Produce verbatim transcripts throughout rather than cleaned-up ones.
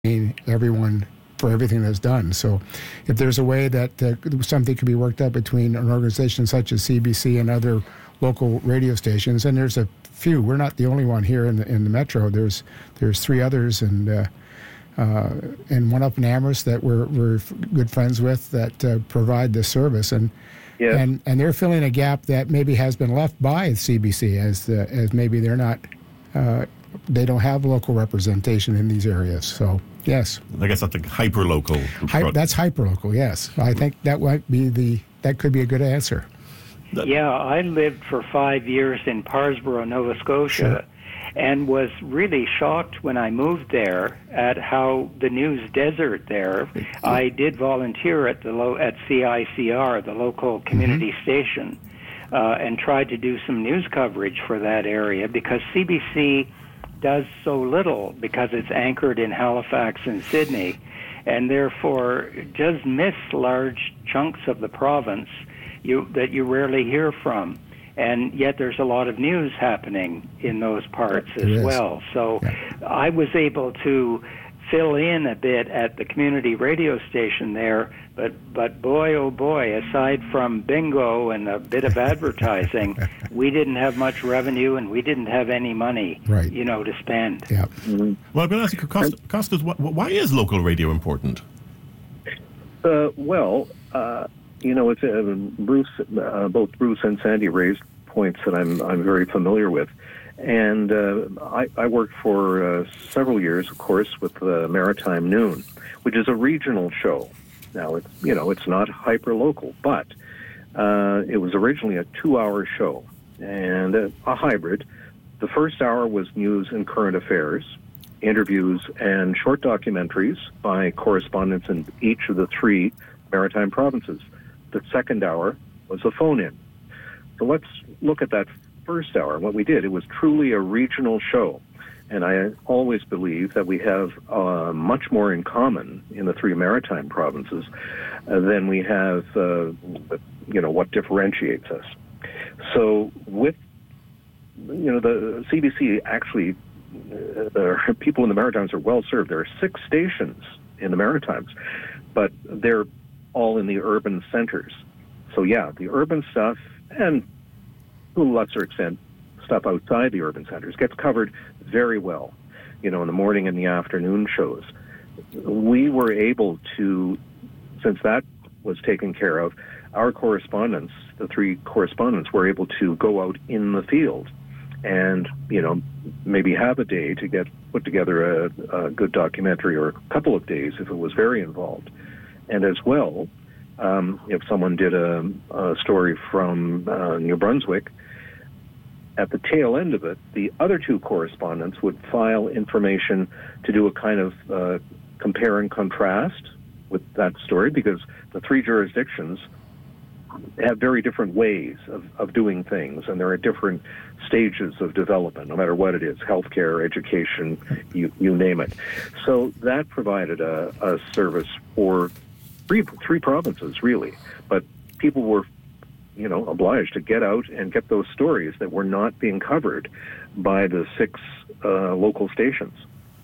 everyone for everything that's done. So if there's a way that uh, something could be worked out between an organization such as C B C and other local radio stations, and there's a few. We're not the only one here in the in the metro. There's there's three others, and uh, uh, and one up in Amherst that we're we're good friends with that uh, provide this service, and yes. and and they're filling a gap that maybe has been left by C B C as the, as maybe they're not uh, they don't have local representation in these areas. So yes, I guess that's a hyper local. Hy- that's hyper local. Yes, I think that might be the that could be a good answer. Yeah, I lived for five years in Parsboro, Nova Scotia, sure. and was really shocked when I moved there at how the news desert there. I did volunteer at the lo- at C I C R, the local community mm-hmm. station, uh, and tried to do some news coverage for that area because C B C does so little because it's anchored in Halifax and Sydney, and therefore just miss large chunks of the province you that you rarely hear from. And yet there's a lot of news happening in those parts as well. So yeah. I was able to fill in a bit at the community radio station there, but but boy, oh boy, aside from bingo and a bit of advertising, we didn't have much revenue and we didn't have any money, right. you know, to spend. Yeah. Mm-hmm. Well, I'm going to ask you, Costas, Costas, why is local radio important? Uh, well, uh, you know, it's uh, Bruce, uh, both Bruce and Sandy raised points that I'm I'm very familiar with. And uh, I, I worked for uh, several years, of course, with uh, Maritime Noon, which is a regional show. Now, it's, you know, it's not hyper-local, but uh, it was originally a two-hour show and a, a hybrid. The first hour was news and current affairs, interviews, and short documentaries by correspondents in each of the three maritime provinces. The second hour was a phone-in. So let's look at that first hour. What we did, it was truly a regional show. And I always believe that we have uh, much more in common in the three maritime provinces uh, than we have, uh, you know, what differentiates us. So with, you know, the C B C actually, uh, the people in the Maritimes are well served. There are six stations in the Maritimes, but they're all in the urban centers. So yeah, the urban stuff and to a lesser extent, stuff outside the urban centers gets covered very well, you know, in the morning and the afternoon shows. We were able to, since that was taken care of, our correspondents, the three correspondents, were able to go out in the field and, you know, maybe have a day to get put together a, a good documentary, or a couple of days if it was very involved. And as well, um, if someone did a, a story from uh, New Brunswick, at the tail end of it, the other two correspondents would file information to do a kind of uh, compare and contrast with that story, because the three jurisdictions have very different ways of, of doing things, and there are different stages of development, no matter what it is, healthcare, education, you, you name it. So that provided a, a service for three, three provinces, really. But people were you know, obliged to get out and get those stories that were not being covered by the six uh, local stations.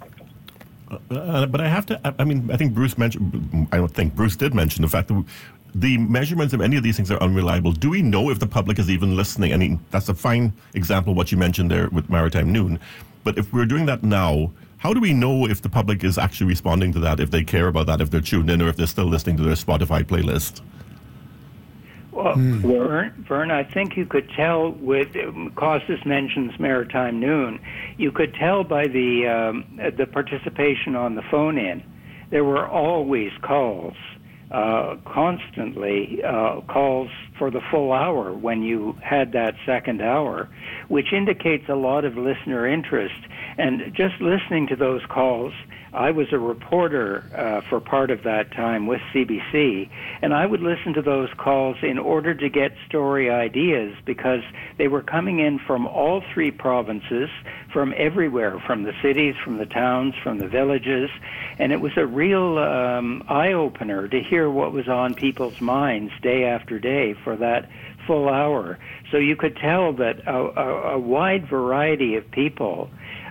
Uh, but I have to, I, I mean, I think Bruce mentioned, I don't think Bruce did mention the fact that the measurements of any of these things are unreliable. Do we know if the public is even listening? I mean, that's a fine example of what you mentioned there with Maritime Noon. But if we're doing that now, how do we know if the public is actually responding to that, if they care about that, if they're tuned in, or if they're still listening to their Spotify playlist? Well, mm. Vern, Vern, I think you could tell with, Costas mentions Maritime Noon, you could tell by the um, the participation on the phone-in. There were always calls, uh, constantly uh, calls for the full hour when you had that second hour, which indicates a lot of listener interest. And just listening to those calls, I was a reporter uh, for part of that time with C B C, and I would listen to those calls in order to get story ideas, because they were coming in from all three provinces, from everywhere, from the cities, from the towns, from the villages, and it was a real um, eye-opener to hear what was on people's minds day after day for that full hour. So you could tell that a, a, a wide variety of people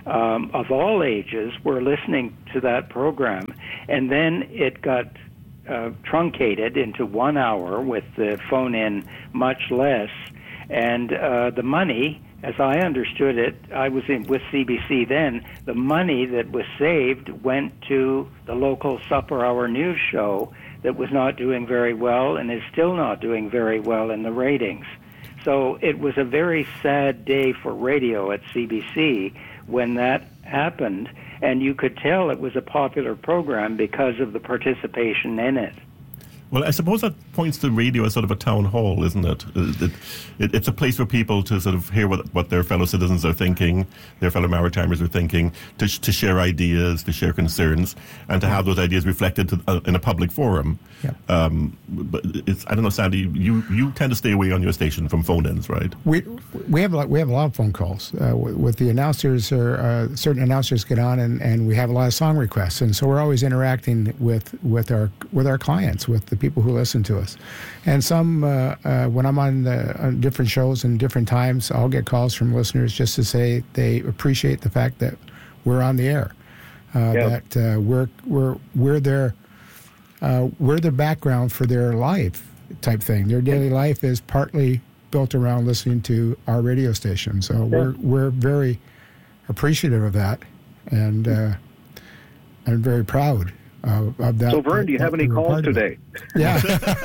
um, of all ages were listening to that program. And then it got uh, truncated into one hour with the phone-in much less. And uh, the money, as I understood it, I was in, with C B C then, the money that was saved went to the local supper hour news show that was not doing very well and is still not doing very well in the ratings. So it was a very sad day for radio at C B C when that happened, and you could tell it was a popular program because of the participation in it. Well, I suppose that points to radio as sort of a town hall, isn't it? It, it? It's a place for people to sort of hear what, what their fellow citizens are thinking, their fellow Maritimers are thinking, to, to share ideas, to share concerns, and to have those ideas reflected to, uh, in a public forum. Yeah. Um, but it's, I don't know, Sandy, you, you tend to stay away on your station from phone-ins, right? We we have a lot, we have a lot of phone calls uh, with, with the announcers. Or uh, certain announcers get on, and, and we have a lot of song requests, and so we're always interacting with, with our with our clients, with the people who listen to us. And some uh, uh, when I'm on, the, on different shows and different times, I'll get calls from listeners just to say they appreciate the fact that we're on the air, uh, yeah. that uh, we're we're we're their uh, we're the background for their life type thing. Their daily life is partly built around listening to our radio station. So yeah. we're we're very appreciative of that, and uh, I'm very proud of, of that. So, Vern, do you have any calls today? Yeah.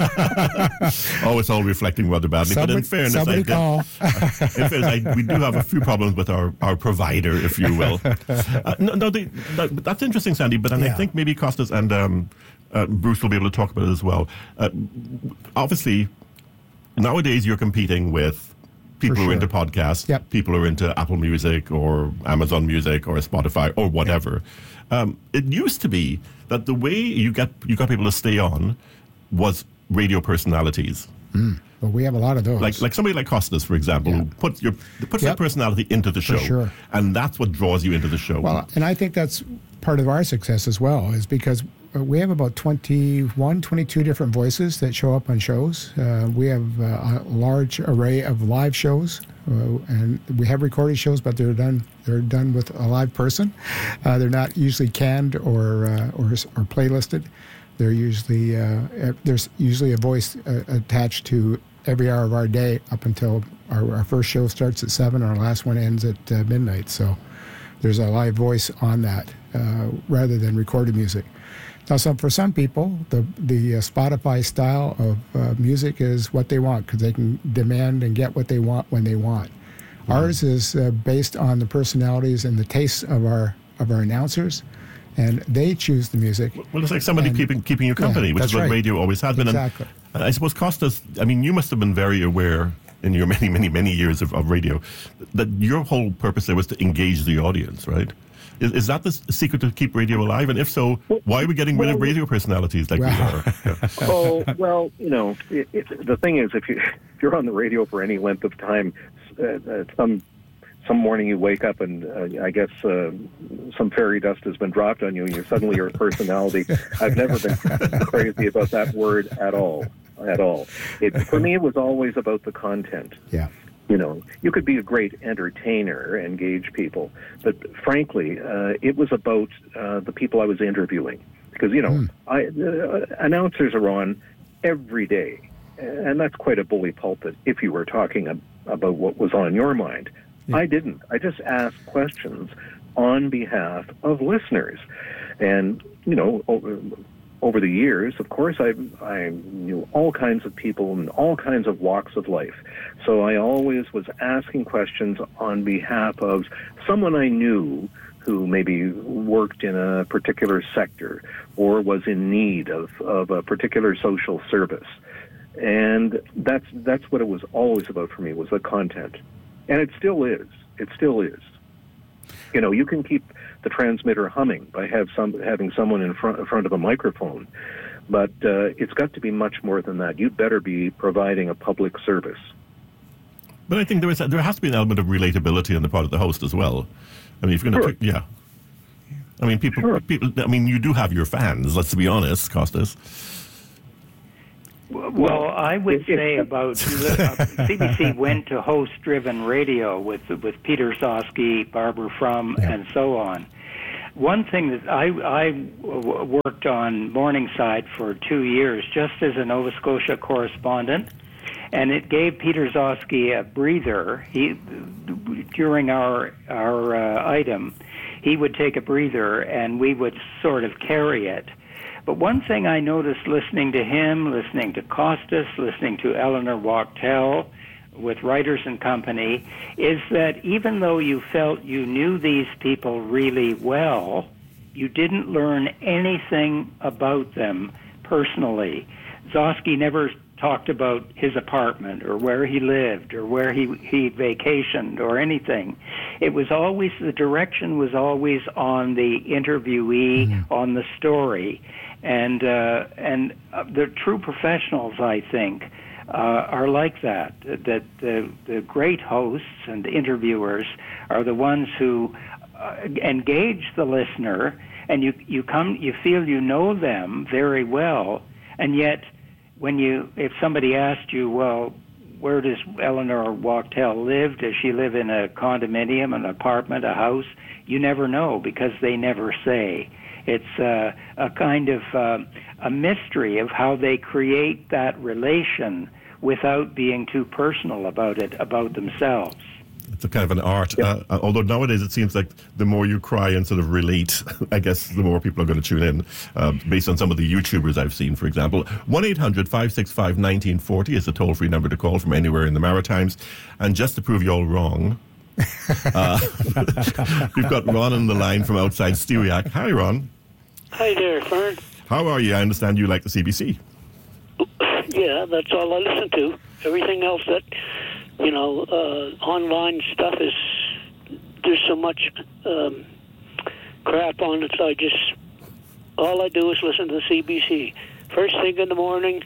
Oh, it's all reflecting rather badly. Somebody, but in fairness, somebody I, call. in fairness I, we do have a few problems with our, our provider, if you will. Uh, no, no they, that, that's interesting, Sandy. But and Yeah. I think maybe Costas and um, uh, Bruce will be able to talk about it as well. Uh, obviously, nowadays you're competing with people For who are sure. into podcasts, Yep. people who are into Apple Music or Amazon Music or Spotify or whatever. Um, it used to be that the way you got you got people to stay on was radio personalities. Mm. Well, we have a lot of those. Like like somebody like Costas, for example, Yeah. who puts your puts Yep. their personality into the show, sure. and that's what draws you into the show. Well, and I think that's part of our success as well, is because uh, we have about twenty-one, twenty-two different voices that show up on shows. Uh, we have uh, a large array of live shows, uh, and we have recorded shows, but they're done they're done with a live person. Uh, they're not usually canned or uh, or or playlisted. They're usually uh, there's usually a voice uh, attached to every hour of our day up until our, our first show starts at seven. Our last one ends at uh, midnight. So there's a live voice on that uh, rather than recorded music. Now, some, for some people, the the uh, Spotify style of uh, music is what they want because they can demand and get what they want when they want. Mm-hmm. Ours is uh, based on the personalities and the tastes of our of our announcers, and they choose the music. Well, it's like somebody and, keeping keeping you company, yeah, which is what right. radio always has been. Exactly. And I suppose Costas, I mean, you must have been very aware in your many, many, many years of, of radio that your whole purpose there was to engage the audience, right? Is, is that the secret to keep radio alive? And if so, why are we getting rid of radio personalities like Well. we are? Yeah. Oh, well, you know, it, it, the thing is, if, you, if you're on the radio for any length of time, uh, uh, some some morning you wake up and uh, I guess uh, some fairy dust has been dropped on you and you suddenly your personality. I've never been crazy about that word at all, at all. It, for me, it was always about the content. Yeah. You know, you could be a great entertainer, engage people, but frankly, uh, it was about uh, the people I was interviewing. Because, you know, mm. I, uh, announcers are on every day, and that's quite a bully pulpit if you were talking ab- about what was on your mind. Yeah. I didn't. I just asked questions on behalf of listeners. And, you know, over, over the years, of course, I, I knew all kinds of people in all kinds of walks of life. So I always was asking questions on behalf of someone I knew who maybe worked in a particular sector or was in need of, of a particular social service. And that's that's what it was always about for me, was the content. And it still is. It still is. You know, you can keep the transmitter humming by have some having someone in front in front of a microphone, but uh, it's got to be much more than that. You'd better be providing a public service. But I think there is a, there has to be an element of relatability on the part of the host as well. I mean, if you're going to, Sure. yeah. I mean, people, Sure. people. I mean, you do have your fans. Let's be honest, Costas. Well, I would say about uh, C B C went to host-driven radio with with Peter Zosky, Barbara Frum, Yeah. and so on. One thing that I, I w- worked on Morningside for two years, just as a Nova Scotia correspondent, and it gave Peter Zosky a breather. He, during our our uh, item, he would take a breather, and we would sort of carry it. But one thing I noticed listening to him, listening to Costas, listening to Eleanor Wachtel with Writers and Company, is that even though you felt you knew these people really well, you didn't learn anything about them personally. Zosky never talked about his apartment or where he lived or where he, he vacationed or anything. It was always, the direction was always on the interviewee, mm-hmm. on the story. And uh, and uh, the true professionals, I think, uh, are like that. That the the great hosts and interviewers are the ones who uh, engage the listener, and you you come you feel you know them very well, and yet when you if somebody asked you, well, where does Eleanor Wachtel live? Does she live in a condominium, an apartment, a house? You never know because they never say. It's uh, a kind of uh, a mystery of how they create that relation without being too personal about it, about themselves. It's a kind of an art. Uh, although nowadays it seems like the more you cry and sort of relate, I guess the more people are going to tune in, uh, based on some of the YouTubers I've seen, for example. one eight hundred five six five one nine four zero is a toll-free number to call from anywhere in the Maritimes. And just to prove you all wrong, uh, we've got Ron on the line from outside Stewiacke. Hi, Ron. Hi there, Fern. How are you? I understand you like the C B C. Yeah, that's all I listen to. Everything else that, you know, uh, online stuff is, there's so much um, crap on it, so I just, all I do is listen to the C B C. First thing in the morning,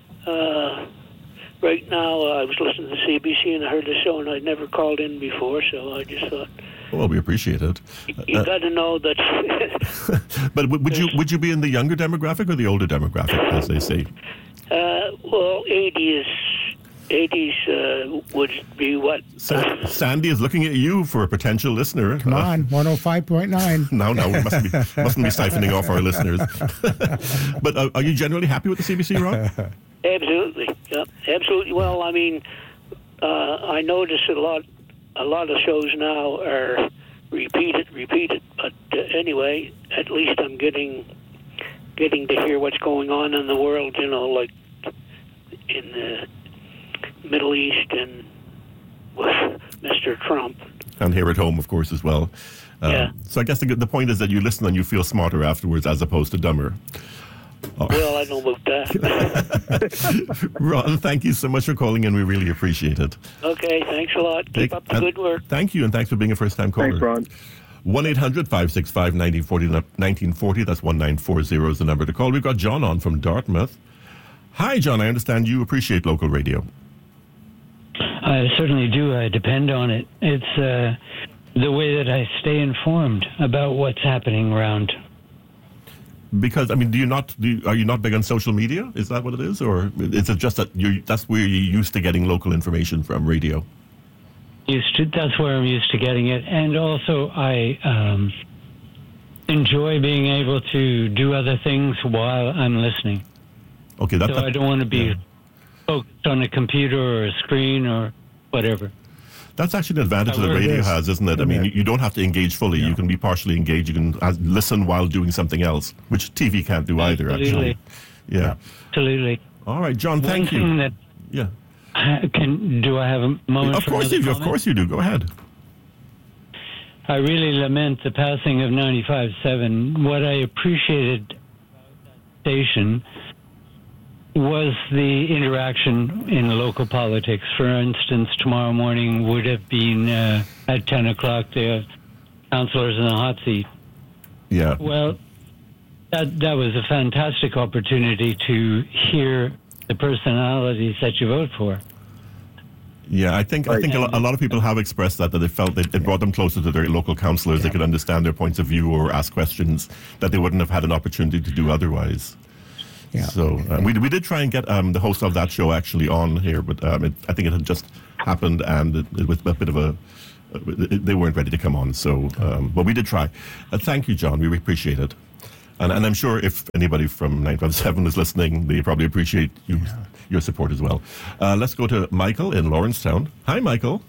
uh, right now uh, I was listening to the C B C and I heard the show and I'd never called in before, so I just thought, well, we appreciate it. you uh, got to know that. But w- would you would you be in the younger demographic or the older demographic, as they say? Uh, well, eighties, eighties uh, would be what? Sa- Sandy is looking at you for a potential listener. Come on, one oh five point nine. No, no, we mustn't be, mustn't be siphoning off our listeners. But uh, are you generally happy with the C B C, Ron? Absolutely, yeah, absolutely. Well, I mean, uh, I notice a lot. A lot of shows now are repeated, repeated. But uh, anyway, at least I'm getting getting to hear what's going on in the world. You know, like in the Middle East and with Mister Trump. And here at home, of course, as well. Um, yeah. So I guess the, the point is that you listen and you feel smarter afterwards, as opposed to dumber. Oh. Well, I don't know about that. Ron, thank you so much for calling in. We really appreciate it. Okay, thanks a lot. Keep Take, up the good work. Thank you, and thanks for being a first-time caller. Thanks, Ron. one eight hundred five six five one nine four zero, nineteen forty, that's one nine four zero is the number to call. We've got John on from Dartmouth. Hi, John, I understand you appreciate local radio. I certainly do. I depend on it. It's uh, the way that I stay informed about what's happening around. Because, I mean, do you not, do you, are you not big on social media? Is that what it is? Or is it just that you that's where you're used to getting local information from radio? Used to, that's where I'm used to getting it. And also, I um, enjoy being able to do other things while I'm listening. Okay, that, so that, I don't want to be yeah. focused on a computer or a screen or whatever. That's actually an advantage that radio is. has, isn't it? I mean, you, you don't have to engage fully. Yeah. You can be partially engaged. You can uh, listen while doing something else, which T V can't do either, Absolutely. actually. Yeah. Absolutely. All right, John, thank One you. thing that Yeah. Can, do I have a moment Of for course another you do. Of comment? course you do. Go ahead. I really lament the passing of ninety-five point seven. What I appreciated about that station was the interaction in local politics. For instance, tomorrow morning would have been uh, at ten o'clock, the councillors in the hot seat. Yeah. Well, that that was a fantastic opportunity to hear the personalities that you vote for. Yeah, I think I think a lot, a lot of people have expressed that, that they felt that it brought them closer to their local councillors. Yeah. They could understand their points of view or ask questions that they wouldn't have had an opportunity to do otherwise. Yeah. So uh, we we did try and get um, the host of that show actually on here, but um, it, I think it had just happened, and it, it was a bit of a. It, they weren't ready to come on, so um, but we did try. Uh, thank you, John. We appreciate it, and and I'm sure if anybody from nine five seven is listening, they probably appreciate you, yeah. your support as well. Uh, let's go to Michael in Lawrencetown. Hi, Michael.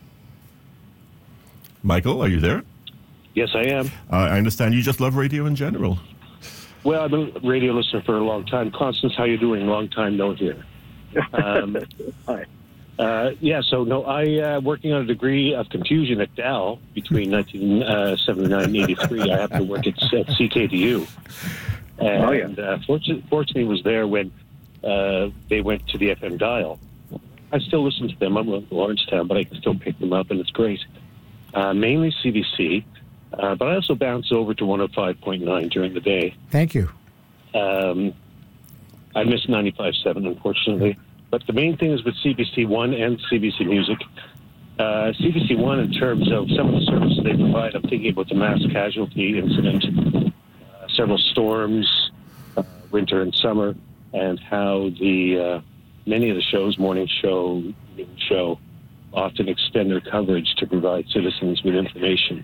Michael, are you there? Yes, I am. Uh, I understand you just love radio in general. Well, I've been a radio listener for a long time. Constance, how you doing? Long time no hear. Um, Hi. Uh, yeah, so no, I uh, working on a degree of confusion at Dal between nineteen seventy-nine and eighty-three. I happened to work at, at C K D U. And oh, yeah. uh, fortunately, fortunately was there when uh, they went to the F M dial. I still listen to them. I'm in Lawrencetown, but I can still pick them up, and it's great. Uh, mainly C B C. Uh, but I also bounce over to one oh five point nine during the day. Thank you. Um, I miss ninety-five point seven, unfortunately. But the main thing is with C B C One and C B C Music. Uh, C B C One, in terms of some of the services they provide, I'm thinking about the mass casualty incident, uh, several storms, uh, winter and summer, and how the uh, many of the shows, morning show, noon show, often extend their coverage to provide citizens with information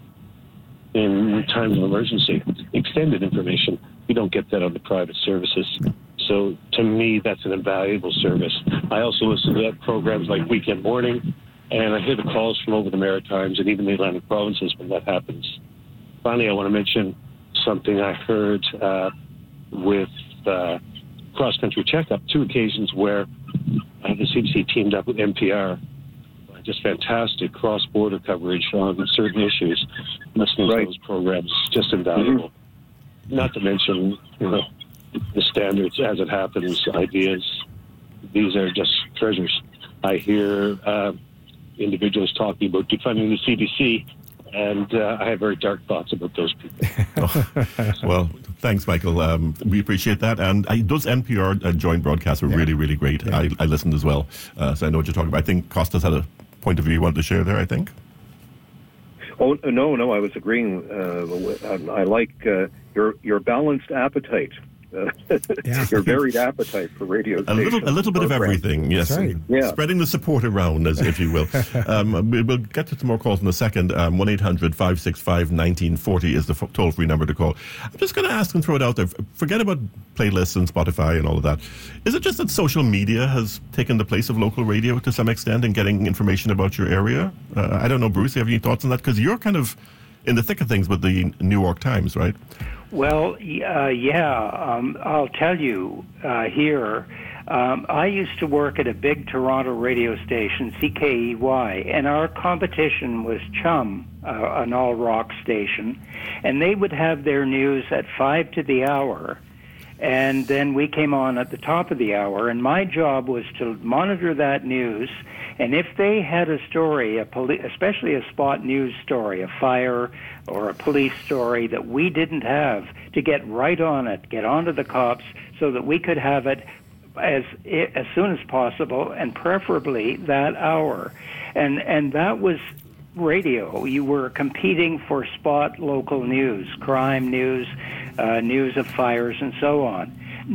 in times of emergency, extended information. We don't get that on the private services. So to me, that's an invaluable service. I also listen to programs like Weekend Morning, and I hear the calls from over the Maritimes and even the Atlantic provinces when that happens. Finally, I want to mention something I heard uh, with uh, Cross Country Checkup, two occasions where uh, the C B C teamed up with N P R. Just fantastic cross-border coverage on certain issues. Listening right. to those programs is just invaluable. Mm-hmm. Not to mention, you know, the standards as it happens, ideas. These are just treasures. I hear uh, individuals talking about defunding the C B C, and uh, I have very dark thoughts about those people. oh, well, thanks, Michael. Um, we appreciate that. And I, those N P R uh, joint broadcasts were yeah. really, really great. Yeah. I, I listened as well, uh, so I know what you're talking about. I think Costas had a point of view you wanted to share there, I think. Oh, no, no, I was agreeing. Uh, I like uh, your your balanced appetite. Uh, yeah. Your varied appetite for radio a little, a little bit of everything, yes. Right. Yeah. Spreading the support around, as if you will. um, we'll get to some more calls in a second. Um, one eight hundred five six five one nine four zero is the f- toll-free number to call. I'm just going to ask and throw it out there. Forget about playlists and Spotify and all of that. Is it just that social media has taken the place of local radio to some extent in getting information about your area? Uh, I don't know, Bruce, do you have any thoughts on that? Because you're kind of in the thick of things with the New York Times, right? Well, uh, yeah, um, I'll tell you uh, here, um, I used to work at a big Toronto radio station, C K E Y, and our competition was Chum, uh, an all-rock station, and they would have their news at five to the hour, and then we came on at the top of the hour, and my job was to monitor that news, and if they had a story, a poli- especially a spot news story, a fire or a police story that we didn't have, to get right on it, get onto the cops so that we could have it as as soon as possible, and preferably that hour. And and that was radio. You were competing for spot local news, crime news, uh, news of fires, and so on.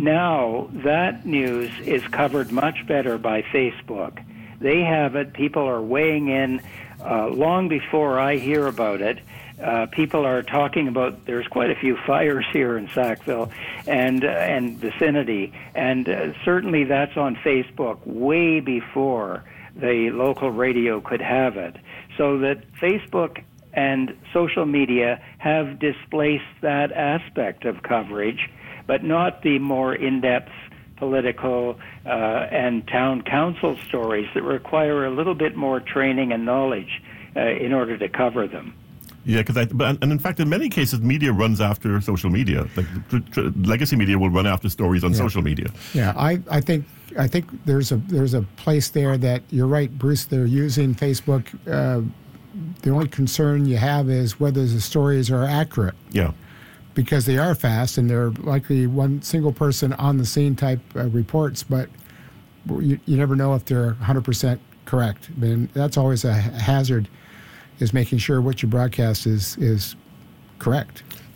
Now that news is covered much better by Facebook. They have it. People are weighing in uh, long before I hear about it. Uh, people are talking about, there's quite a few fires here in Sackville and uh, and vicinity, and uh, certainly that's on Facebook way before the local radio could have it. So that Facebook and social media have displaced that aspect of coverage, but not the more in-depth political uh, and town council stories that require a little bit more training and knowledge uh, in order to cover them. Yeah, because and in fact, in many cases, media runs after social media. Like tr- tr- legacy media will run after stories on yeah. social media. Yeah, I, I think I think there's a there's a place there that you're right, Bruce. They're using Facebook. Uh, the only concern you have is whether the stories are accurate. Yeah, because they are fast and they're likely one single person on the scene type uh, reports, but you, you never know if they're one hundred percent correct. I mean, that's always a hazard. Is making sure what you broadcast is is correct.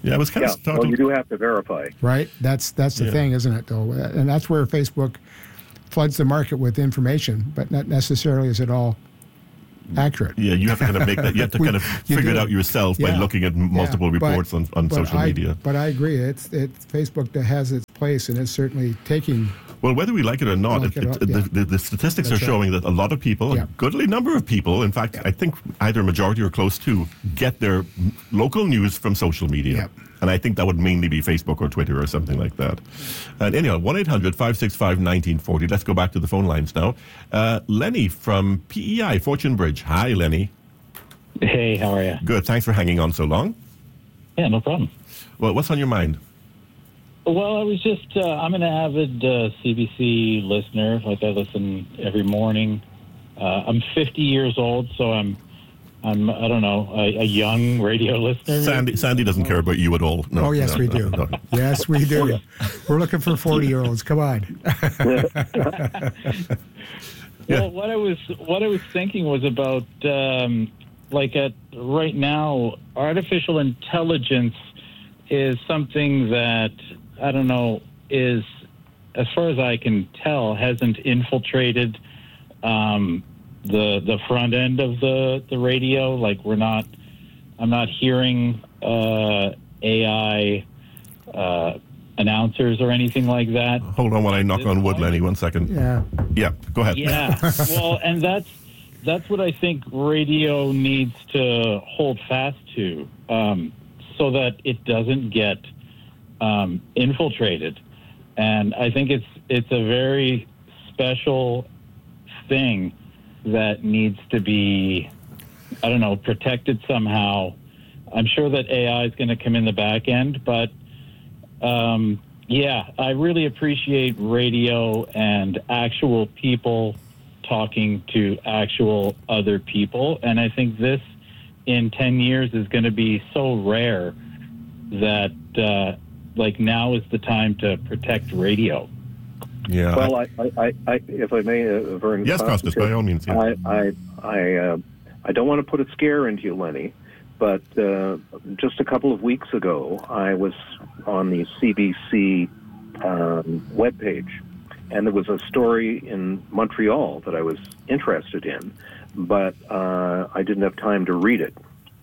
Yeah, I was kind Yeah, of talking. well, you do have to verify. Right? That's that's the Yeah. thing, isn't it? Though, and that's where Facebook floods the market with information, but not necessarily is it all accurate. Yeah, you have to kind of make that. You have to We- kind of you figure it do. out yourself by Yeah. looking at multiple Yeah, but- reports on, on but social I- media. But I agree, it's it's Facebook that has its place, and it's certainly taking. Well, whether we like it or not, Like it, it it, or- the, yeah. the, the statistics That's are right. showing that a lot of people, Yeah. a goodly number of people, in fact, I think either a majority or close to, get their m- local news from social media. Yep. And I think that would mainly be Facebook or Twitter or something like that. And anyhow, one eight hundred five six five one nine four zero. Let's go back to the phone lines now. Uh, Lenny from P E I, Fortune Bridge. Hi, Lenny. Hey, how are you? Good. Thanks for hanging on so long. Yeah, no problem. Well, what's on your mind? Well, I was just, uh, I'm an avid uh, C B C listener. Like, I listen every morning. Uh, I'm fifty years old, so I'm, I'm I don't know, a, a young radio listener. Sandy, Sandy doesn't care about you at all. No, oh yes, no, we no, do. no. Yes, we do. We're looking for forty-year-olds. Come on. Yeah. Well, what I was what I was thinking was about um, like at right now, artificial intelligence is something that I don't know is, as far as I can tell, hasn't infiltrated um, the the front end of the the radio. Like we're not, I'm not hearing uh, A I uh, announcers or anything like that. Hold on while I knock on wood, Lenny. One second. Yeah. Yeah, go ahead. Yeah, well, and that's that's what I think radio needs to hold fast to, um, so that it doesn't get um, infiltrated. And I think it's it's a very special thing that needs to be, I don't know, protected somehow. I'm sure that A I is going to come in the back end, but um, yeah, I really appreciate radio and actual people talking to actual other people. And I think this in ten years is going to be so rare that uh, like now is the time to protect radio. Yeah. Well, I, I, I, I if I may, uh, Vern. Yes, Costas, by all means. Yeah. I, I, I, uh, I don't want to put a scare into you, Lenny, but uh, just a couple of weeks ago, I was on the C B C um, webpage, and there was a story in Montreal that I was interested in, but uh, I didn't have time to read it.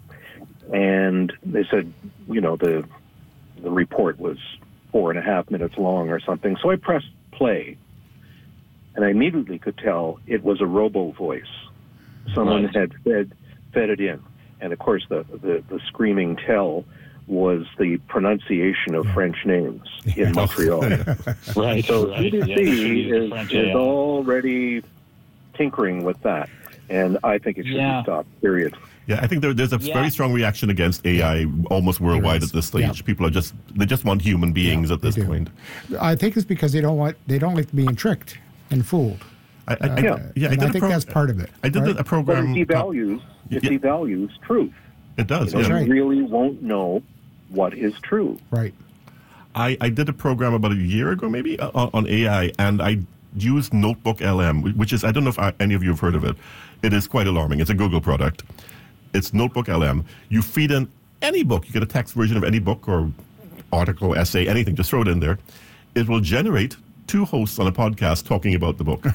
And they said, you know, the the report was four and a half minutes long or something. So I pressed play, and I immediately could tell it was a robo voice. Someone Right. had fed fed it in, and of course the the, the screaming tell was the pronunciation of French names in Montreal. Right. So right. C B C Yeah, they use is, French is A I. already tinkering with that, and I think it should Yeah. be stopped. Period. Yeah, I think there, there's a Yeah. very strong reaction against A I almost worldwide There is. at this stage. Yeah. People are just they just want human beings Yeah, at this they do. point. I think it's because they don't want they don't like being tricked and fooled. I, I, I, Yeah. yeah, and I, did a think pro- that's part of it. I did right? a But program. it devalues it Yeah. devalues truth. It does. You, know, Yeah. right. you really won't know what is true. Right. I, I did a program about a year ago, maybe, uh, on, on A I, and I used Notebook L M, which is, I don't know if I, any of you have heard of it. It is quite alarming. It's a Google product. It's Notebook L M. You feed in any book. You get a text version of any book or article, essay, anything. Just throw it in there. It will generate two hosts on a podcast talking about the book.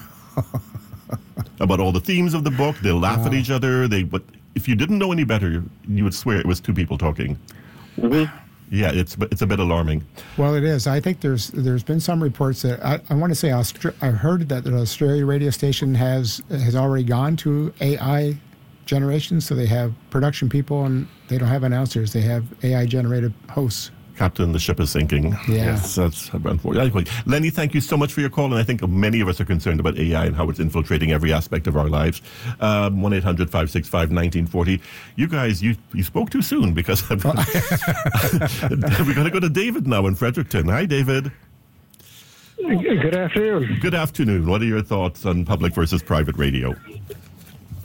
About all the themes of the book. They'll laugh at each other. They, but if you didn't know any better, you would swear it was two people talking. Mm-hmm. Yeah, it's it's a bit alarming. Well, it is. I think there's there's been some reports that I, I want to say Austra- I heard that the Australia radio station has has already gone to A I generation, so they have production people and they don't have announcers. They have A I generated hosts. Captain, the ship is sinking. Yeah. Yes, that's unfortunate. Lenny, thank you so much for your call, and I think many of us are concerned about A I and how it's infiltrating every aspect of our lives. Um, one eight hundred five six five one nine four zero. You guys, you, you spoke too soon because we're going to go to David now in Fredericton. Hi, David. Good afternoon. Good afternoon. What are your thoughts on public versus private radio?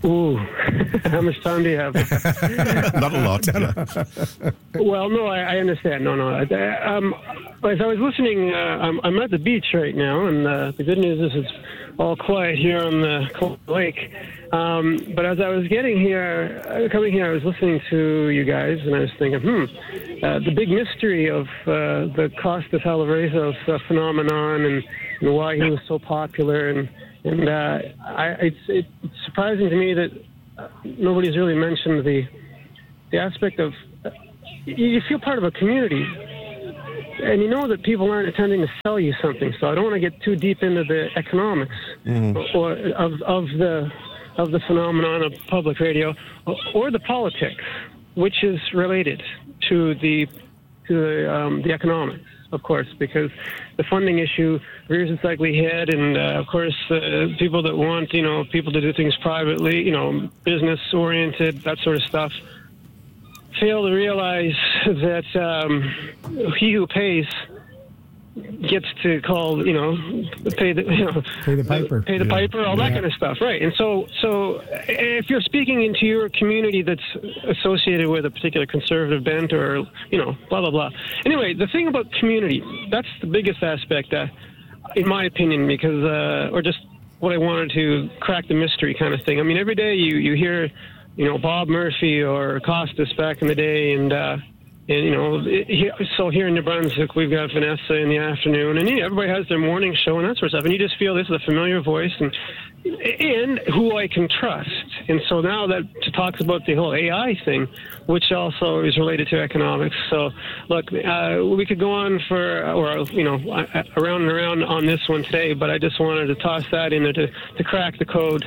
Ooh, how much time do you have? Not a lot. Yeah. Well, no, I, I understand. No, no. I, um, as I was listening, uh, I'm, I'm at the beach right now, and uh, the good news is it's all quiet here on the cold lake. Um, but as I was getting here, uh, coming here, I was listening to you guys, and I was thinking, hmm, uh, the big mystery of uh, the Costas Alvarezos uh, phenomenon, and, and why he was so popular, and and uh, I, it's, it's surprising to me that uh, nobody's really mentioned the the aspect of uh, you feel part of a community. And you know that people aren't intending to sell you something, so I don't want to get too deep into the economics mm. or, or of of the of the phenomenon of public radio or, or the politics, which is related to the to the, um, the economics, of course, because the funding issue rears its ugly head, and uh, of course, uh, people that want you know people to do things privately, you know, business oriented, that sort of stuff, fail to realize that um, he who pays gets to call, you know, pay the, you know, pay the piper, pay the yeah. piper, all yeah. that kind of stuff, right? And so, so if you're speaking into your community that's associated with a particular conservative bent, or you know, blah blah blah. Anyway, the thing about community, that's the biggest aspect, uh, in my opinion, because uh, or just what I wanted to crack the mystery kind of thing. I mean, every day you you hear, you know, Bob Murphy or Costas back in the day, and uh, and you know, it, so here in New Brunswick we've got Vanessa in the afternoon, and yeah, everybody has their morning show and that sort of stuff, and you just feel this is a familiar voice and and who I can trust. And so now that talks about the whole A I thing, which also is related to economics. So look, uh, we could go on for, or you know, around and around on this one today, but I just wanted to toss that in there to, to crack the code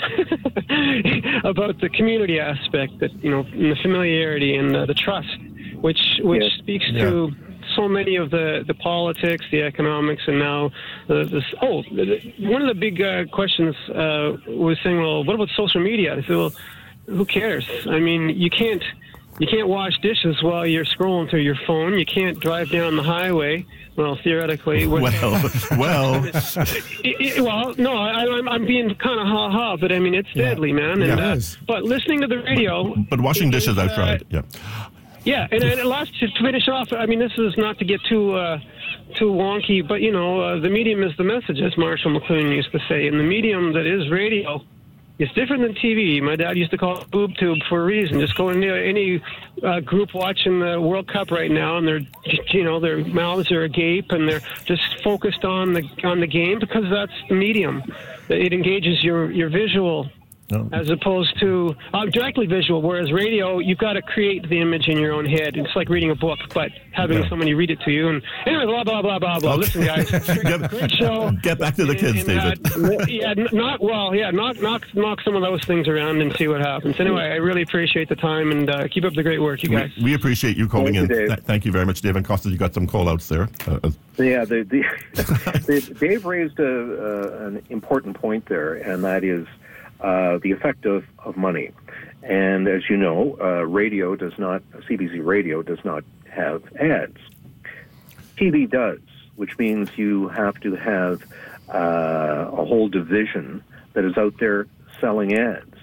about the community aspect, that you know, and the familiarity and uh, the trust, which which yeah. speaks yeah. to so many of the, the politics, the economics, and now the, this. Oh, one of the big uh, questions uh, was saying, well, what about social media? I said, well, who cares? I mean, you can't you can't wash dishes while you're scrolling through your phone. You can't drive down the highway. Well, theoretically. Well, well. it, it, well, no, I, I'm, I'm being kind of ha-ha, but I mean, it's yeah. deadly, man. And, yeah, uh, but listening to the radio. But, but washing dishes, I've tried, uh, yeah. Yeah, and, and last to finish off, I mean, this is not to get too uh, too wonky, but, you know, uh, the medium is the message, as Marshall McLuhan used to say. And the medium that is radio is different than T V. My dad used to call it boob tube for a reason. Just go into any uh, group watching the World Cup right now, and they're, you know, their mouths are agape, and they're just focused on the on the game, because that's the medium. It engages your, your visual, Oh. as opposed to uh, directly visual, whereas radio, you've got to create the image in your own head. It's like reading a book, but having yeah. somebody read it to you. And anyway, blah, blah, blah, blah, blah. Okay. Listen, guys, great, great show. Get back to the kids, and, and, David. Uh, yeah, not, well, yeah, knock, knock, knock some of those things around and see what happens. Anyway, I really appreciate the time, and uh, keep up the great work, you guys. We, we appreciate you calling Thank in. You, Th- thank you very much, Dave. And Costa, you got some call-outs there. Uh, yeah, the, the, the, Dave raised a, uh, an important point there, and that is Uh, the effect of, of money. And as you know, uh, radio does not, C B C radio does not have ads. T V does, which means you have to have uh, a whole division that is out there selling ads.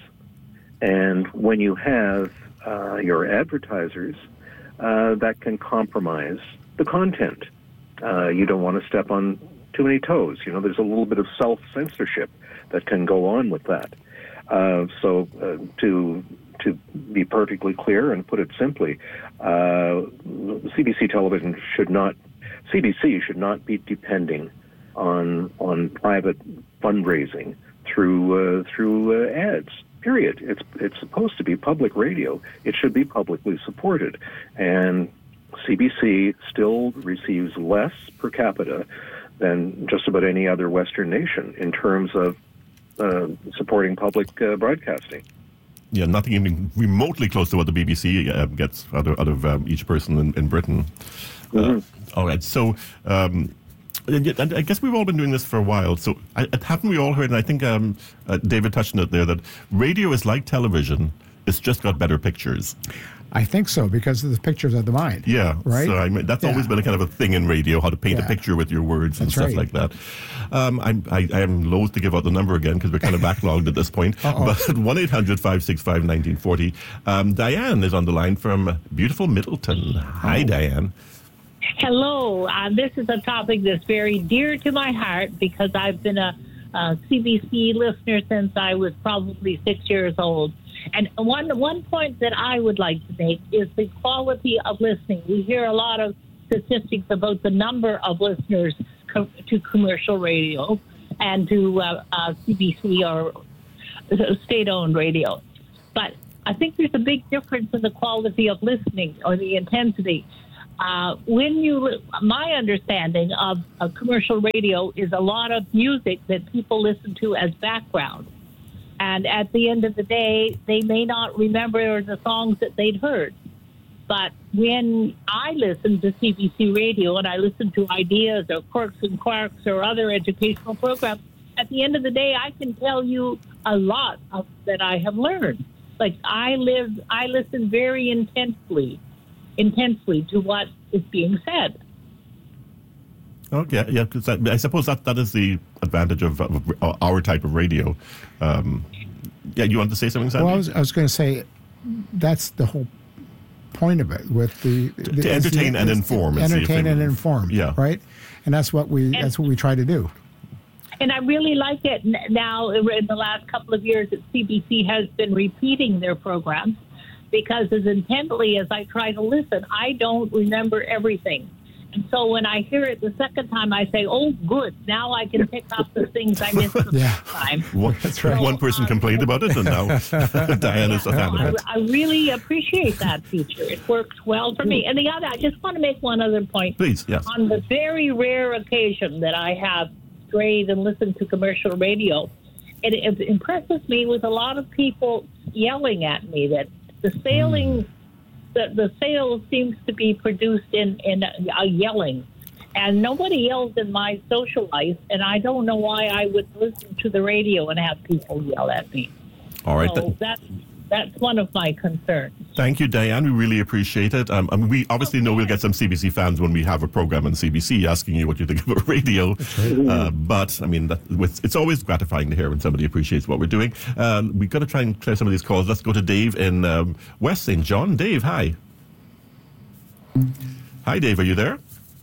And when you have uh, your advertisers, uh, that can compromise the content. Uh, you don't want to step on too many toes. You know, there's a little bit of self-censorship that can go on with that. Uh, so uh, to to be perfectly clear and put it simply, uh, C B C television should not, C B C should not be depending on on private fundraising through uh, through uh, ads. Period. It's it's supposed to be public radio. It should be publicly supported, and C B C still receives less per capita than just about any other Western nation in terms of uh, supporting public uh, broadcasting. Yeah, nothing even remotely close to what the B B C uh, gets out of, out of um, each person in, in Britain. Mm-hmm. Uh, all right, so um, and I guess we've all been doing this for a while. So I, haven't we all heard, and I think um, uh, David touched on it there, that radio is like television It's just got better pictures. I think so, because of the pictures of the mind. Yeah, right. So I mean, that's Yeah. always been a kind of a thing in radio, how to paint Yeah. a picture with your words and That's stuff right. like that. Um, I'm, I, I am loath to give out the number again because we're kind of backlogged at this point. Uh-oh. But one eight hundred five six five one nine four zero. Um, Diane is on the line from beautiful Middleton. Hi, Oh. Diane. Hello. Uh, this is a topic that's very dear to my heart because I've been a, a C B C listener since I was probably six years old. And one one point that I would like to make is the quality of listening. We hear a lot of statistics about the number of listeners co- to commercial radio and to uh, uh, C B C or state-owned radio. But I think there's a big difference in the quality of listening or the intensity. Uh, when you, my understanding of, of commercial radio is a lot of music that people listen to as background. And at the end of the day, they may not remember the songs that they'd heard. But when I listen to C B C radio and I listen to Ideas or Quirks and Quarks or other educational programs, at the end of the day, I can tell you a lot of that I have learned. Like I live, I listen very intensely, intensely to what is being said. Okay, yeah, because I suppose that, that is the advantage of, of our type of radio. Um, yeah, you want to say something, Sandy? Well, I was, I was going to say that's the whole point of it. With the, to, the to entertain and inform, and entertain and inform. Yeah, right. And that's what we And- that's what we try to do. And I really like it n- now. In the last couple of years, that C B C has been repeating their programs because, as intently as I try to listen, I don't remember everything. And so when I hear it the second time, I say, "Oh, good! Now I can pick up the things I missed the Yeah. first time." One, That's right. one person So, complained about it, and now Diane is a Yeah, fan no, of it. I, I really appreciate that feature. It works well for me. And the other, I just want to make one other point. Please, yes. On the very rare occasion that I have strayed and listened to commercial radio, it, it impresses me with a lot of people yelling at me that the sailing, the, the sales seems to be produced in, in a, a yelling. And nobody yells in my social life, and I don't know why I would listen to the radio and have people yell at me. All right. So th- that's, that's one of my concerns. Thank you, Diane. We really appreciate it. Um, I mean, we obviously know we'll get some C B C fans when we have a program on C B C asking you what you think about radio. Uh, but, I mean, that, with, it's always gratifying to hear when somebody appreciates what we're doing. Um, we've got to try and clear some of these calls. Let's go to Dave in um, West Saint John. Dave, hi. Hi, Dave. Are you there?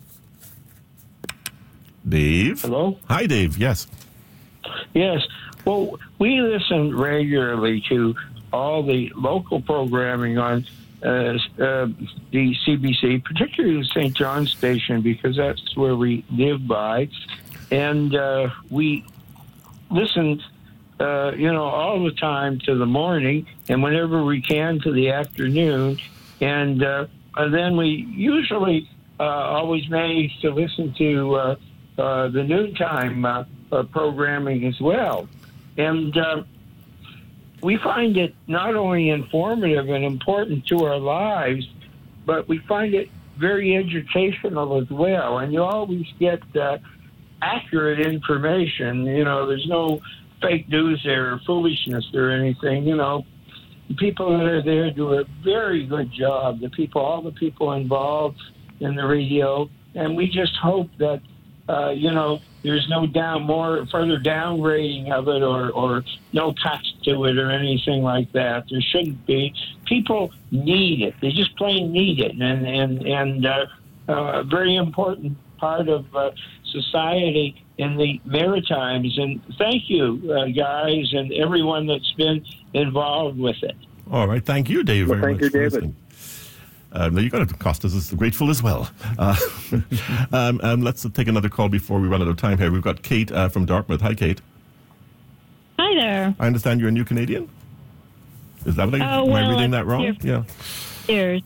Dave? Hello? Hi, Dave. Yes. Yes. Well, we listen regularly to all the local programming on uh, uh, the C B C, particularly the Saint John station, because that's where we live by. And uh, we listen, uh, you know, all the time to the morning and whenever we can to the afternoon. And, uh, and then we usually uh, always manage to listen to uh, uh, the noontime uh, uh, programming as well. And uh, we find it not only informative and important to our lives, but we find it very educational as well. And you always get uh, accurate information. You know, there's no fake news there or foolishness or anything. You know, the people that are there do a very good job. The people, all the people involved in the radio. And we just hope that, uh, you know, there's no down more further downgrading of it or, or no cuts to it or anything like that. There shouldn't be. People need it. They just plain need it. And, and, and uh, uh, a very important part of uh, society in the Maritimes. And thank you, uh, guys, and everyone that's been involved with it. All right. Thank you, Dave, Well, very thank much you, for David. listening. Um, now, you've got to cost us as grateful as well. Uh, um, um, let's take another call before we run out of time here. We've got Kate uh, from Dartmouth. Hi, Kate. Hi there. I understand you're a new Canadian? Is that what I, Oh, am well, I reading that I've wrong? been Yeah. Years.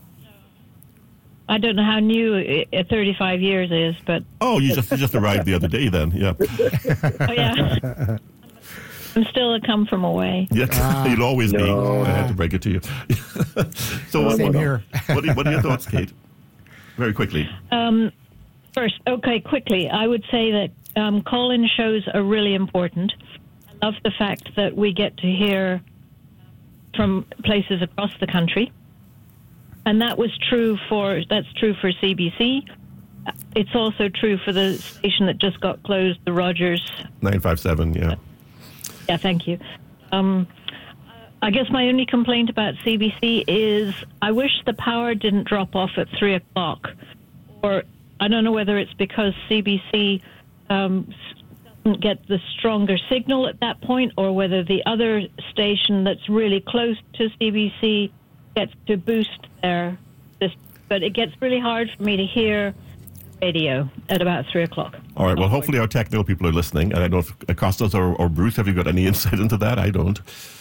I don't know how new i- thirty-five years is, but Oh, you just you just arrived the other day then. Yeah. oh yeah, I'm still a come from away. Yeah, Ah. you'll always be. No. I had to break it to you. so, what, Same what, here. what, are, what are your thoughts, Kate? Very quickly. Um, first, okay, quickly, I would say that um, call-in shows are really important. I love the fact that we get to hear from places across the country. And that was true for, that's true for C B C. It's also true for the station that just got closed, the Rogers. nine five seven, yeah. Yeah, thank you. Um, I guess my only complaint about C B C is I wish the power didn't drop off at three o'clock. Or I don't know whether it's because C B C um, doesn't get the stronger signal at that point, or whether the other station that's really close to C B C gets to boost their system. But it gets really hard for me to hear radio at about three o'clock. All right, well, hopefully our technical people are listening. And I don't know if Costas or, or Bruce, have you got any insight into that? I don't.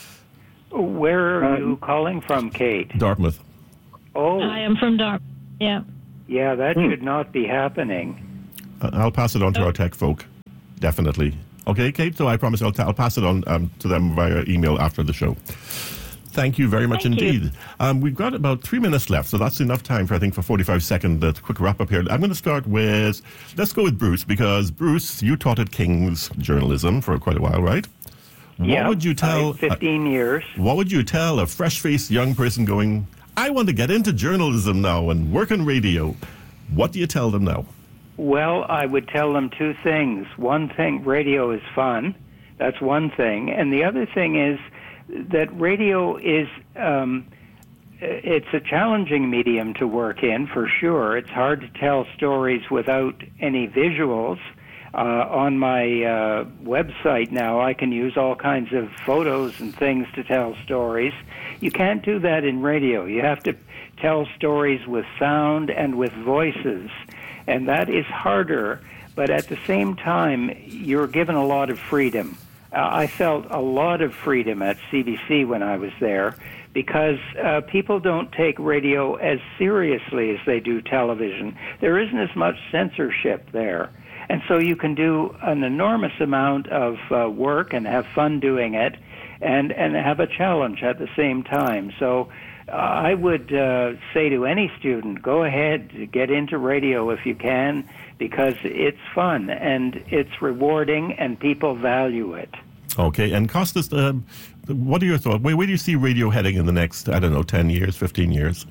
Where are you calling from, Kate? Dartmouth. Oh. I am from Dartmouth, yeah. Yeah, that hmm. should not be happening. Uh, I'll pass it on to oh. our tech folk, definitely. Okay, Kate, so I promise I'll, t- I'll pass it on um, to them via email after the show. Thank you very much Thank indeed. Um, we've got about three minutes left, so that's enough time for, I think, for forty-five second uh, quick wrap up here. I'm going to start with, let's go with Bruce, because Bruce, you taught at King's Journalism for quite a while, right? What yeah, would you tell? fifteen uh, years. What would you tell a fresh-faced young person going, I want to get into journalism now and work in radio? What do you tell them now? Well, I would tell them two things. One thing, radio is fun. That's one thing. And the other thing is that radio is, um, it's a challenging medium to work in, for sure. It's hard to tell stories without any visuals. Uh, on my uh, website now, I can use all kinds of photos and things to tell stories. You can't do that in radio. You have to tell stories with sound and with voices, and that is harder, but at the same time, you're given a lot of freedom. Uh, I felt a lot of freedom at C B C when I was there, because uh, people don't take radio as seriously as they do television. There isn't as much censorship there. And so you can do an enormous amount of uh, work and have fun doing it, and, and have a challenge at the same time. So uh, I would uh, say to any student, go ahead, get into radio if you can, because it's fun and it's rewarding and people value it. Okay, and Costas, uh, what are your thoughts? Where, where do you see radio heading in the next, I don't know, ten years, fifteen years?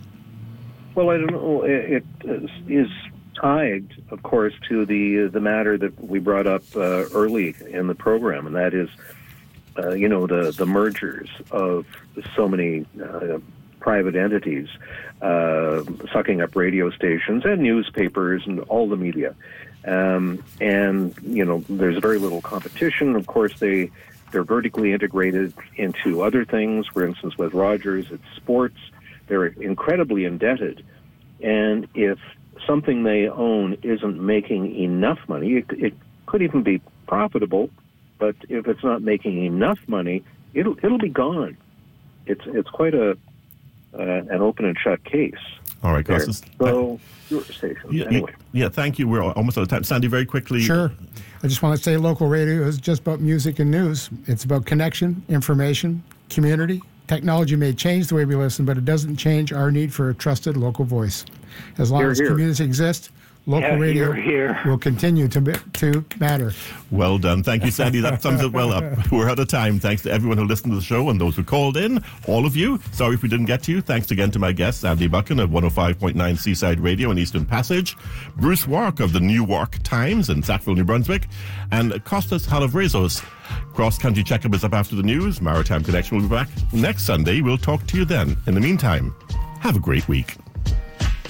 Well, I don't know. It, it is tied, of course, to the the matter that we brought up uh, early in the program, and that is, uh, you know, the, the mergers of so many uh, private entities uh, sucking up radio stations and newspapers and all the media. Um, and, you know, there's very little competition. Of course, they, they're vertically integrated into other things. For instance, with Rogers, it's sports. They're incredibly indebted. And if something they own isn't making enough money, it, it could even be profitable, but if it's not making enough money, it'll it'll be gone. It's it's quite a uh, an open and shut case. All right, Costas. So, your station. Yeah, anyway. Yeah, thank you. We're almost out of time. Sandy, very quickly. Sure. I just want to say local radio is just about music and news. It's about connection, information, community. Technology may change the way we listen, but it doesn't change our need for a trusted local voice. As long Hear, as hear. communities exist, local Yeah, radio hear, hear. will continue to be, to matter. Well done. Thank you, Sandy. That sums it well up. We're out of time. Thanks to everyone who listened to the show and those who called in, all of you. Sorry if we didn't get to you. Thanks again to my guests, Andy Buchan of one oh five point nine Seaside Radio in Eastern Passage, Bruce Wark of the New Wark Times in Sackville, New Brunswick, and Costas Halavrezos. Cross Country Checkup is up after the news. Maritime Connection will be back next Sunday. We'll talk to you then. In the meantime, have a great week.